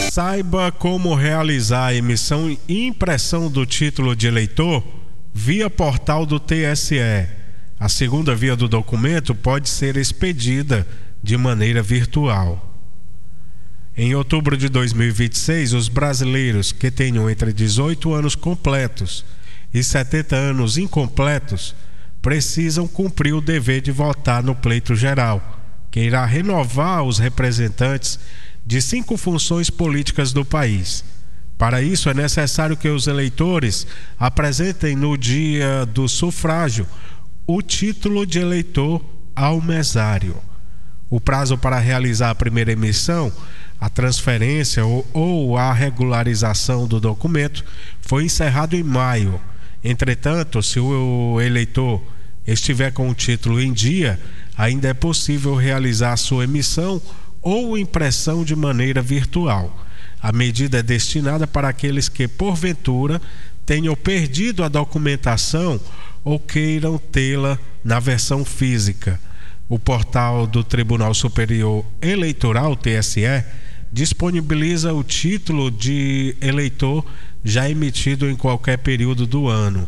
Saiba como realizar a emissão e impressão do título de eleitor via portal do TSE. A segunda via do documento pode ser expedida de maneira virtual. Em outubro de 2026, os brasileiros que tenham entre 18 anos completos e 70 anos incompletos precisam cumprir o dever de votar no pleito geral, que irá renovar os representantes de 5 funções políticas do país. Para isso, é necessário que os eleitores apresentem no dia do sufrágio o título de eleitor ao mesário. O prazo para realizar a primeira emissão, a transferência ou a regularização do documento foi encerrado em maio. Entretanto, se o eleitor estiver com o título em dia, ainda é possível realizar sua emissão ou impressão de maneira virtual. A medida é destinada para aqueles que, porventura, tenham perdido a documentação ou queiram tê-la na versão física. O portal do Tribunal Superior Eleitoral, TSE, disponibiliza o título de eleitor já emitido em qualquer período do ano.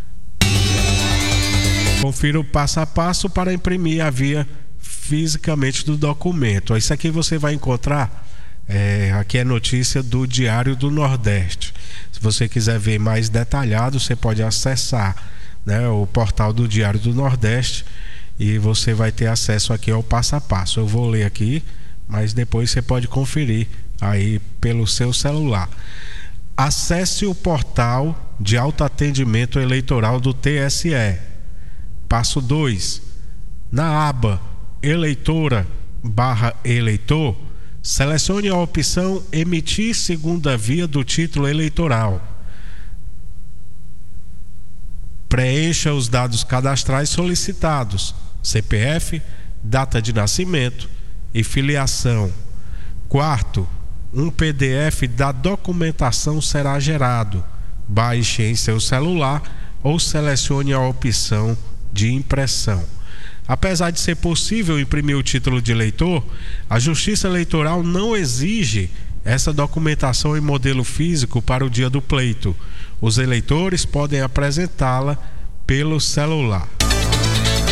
Confira o passo a passo para imprimir a via fisicamente do documento. Isso aqui você vai encontrar, aqui é notícia do Diário do Nordeste. Se você quiser ver mais detalhado, você pode acessar, o portal do Diário do Nordeste e você vai ter acesso aqui ao passo a passo. Eu vou ler aqui, mas depois você pode conferir aí pelo seu celular. Acesse o portal de autoatendimento eleitoral do TSE. Passo 2. Na aba Eleitora/eleitor, selecione a opção Emitir segunda via do título eleitoral. Preencha os dados cadastrais solicitados: CPF, data de nascimento e filiação. Quarto, um PDF da documentação será gerado. Baixe em seu celular ou selecione a opção de impressão. Apesar de ser possível imprimir o título de eleitor, a Justiça Eleitoral não exige essa documentação em modelo físico para o dia do pleito. Os eleitores podem apresentá-la pelo celular.